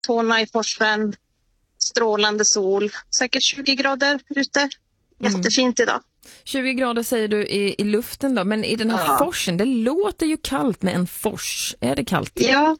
tårna i forsen, strålande sol, säkert 20 grader ute. Jättefint idag. 20 grader säger du i luften då, men i den här forsen, det låter ju kallt med en fors. Är det kallt? Ja,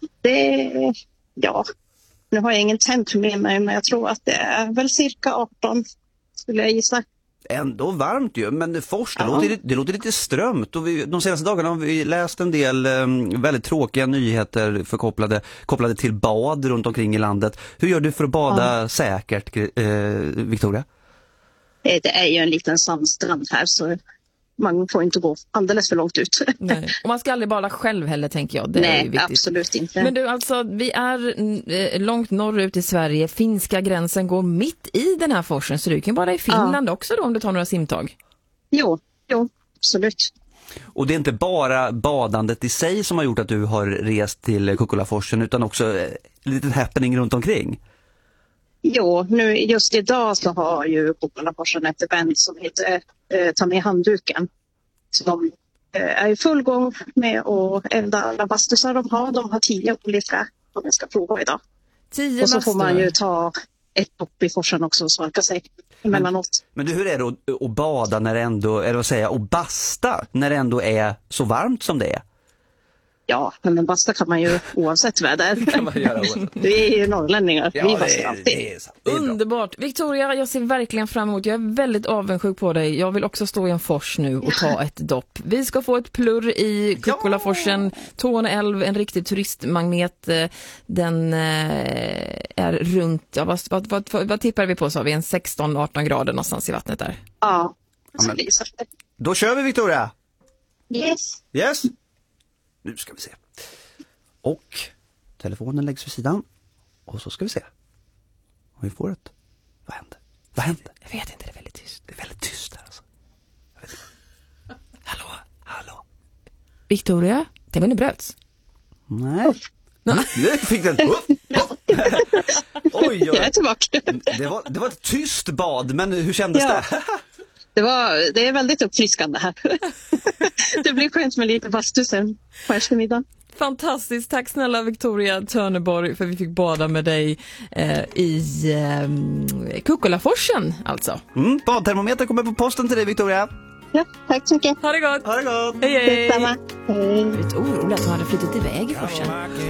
nu har jag ingen temp med mig, men jag tror att det är väl cirka 18 skulle jag gissa. Ändå varmt ju, men fors, det låter lite strömt. Och de senaste dagarna har vi läst en del väldigt tråkiga nyheter kopplade till bad runt omkring i landet. Hur gör du för att bada säkert, Victoria? Det är ju en liten sandstrand här, så man får inte gå alldeles för långt ut. Nej. Och man ska aldrig bada själv heller, tänker jag. Nej, är ju viktigt. Absolut inte. Men du, alltså, vi är långt norrut i Sverige. Finska gränsen går mitt i den här forsen, så du kan bada i Finland också då, om du tar några simtag. Jo, absolut. Och det är inte bara badandet i sig som har gjort att du har rest till Kukkolaforsen, utan också en liten happening runt omkring. Jo, nu just idag så har ju Kukkolaforsen ett event som heter Ta med handduken. Så de är i full gång med att elda alla bastusar de har. De har 10 olika som jag ska prova idag. 10 och så får man bastur. ju ta ett dopp i forsen också och svalka sig emellanåt. Men hur är det att bada när det ändå, eller vad säga, och basta när det ändå är så varmt som det är? Ja, men basta kan man ju oavsett väder. Kan man göra oavsett. Vi är ju norrlänningar. Ja, vi bastar alltid. det är Underbart. Victoria, jag ser verkligen fram emot. Jag är väldigt avundsjuk på dig. Jag vill också stå i en fors nu och ta ett dopp. Vi ska få ett plurr i Kukkolaforsen. Torne älv, en riktig turistmagnet. Den är runt, vad tippar vi på, sa vi? En 16-18 grader någonstans i vattnet där. Ja. Då kör vi, Victoria. Yes. Nu ska vi se. Och telefonen läggs vid sidan. Och så ska vi se. Om vi får ett. Vad händer? Jag vet inte, det är väldigt tyst. Det är väldigt tyst här alltså. Hallå. Victoria, det var nu bröts. Nej. Nu fick den. Oj. Jag är tillbaka. Det var ett tyst bad, men hur kändes det? Det är väldigt uppfriskande här. Det blir skönt med lite bastu sen på eftermiddagen. Fantastiskt, tack snälla Victoria Törneborg för att vi fick bada med dig i Kukkolaforsen alltså. Badtermometer kommer på posten till dig, Victoria. Ja, tack så mycket. Ha det gott. Ha det gott. Hej. Detsamma. Hej. Jag är lite orolig att de hade flyttat iväg i forsen.